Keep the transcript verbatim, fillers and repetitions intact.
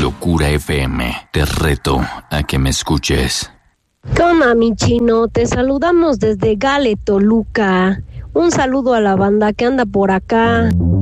Locura F M. Te reto a que me escuches. ¿Qué onda, mi chino? Te saludamos desde Gale, Toluca. Un saludo a la banda que anda por acá.